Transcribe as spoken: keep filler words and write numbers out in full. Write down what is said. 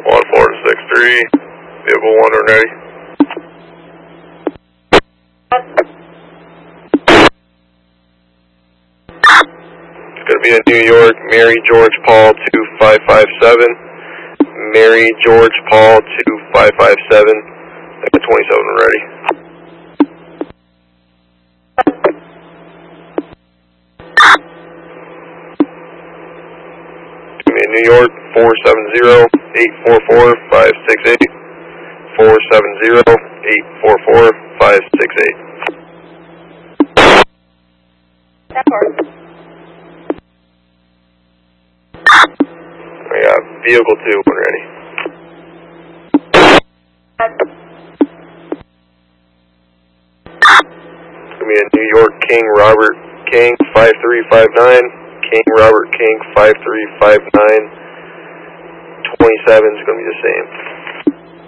one four six three, vehicle one when ready. It's going to be a New York, Mary George Paul two five five seven, Mary George Paul two five five seven, twenty-seven when ready. New York, four seven zero, eight four four, five six eight, four seven zero, eight four four, five six eight. That works. We got vehicle two when ready. It's going to be a New York King Robert King five three five nine. King Robert King five three five nine, twenty-seven is going to be the same.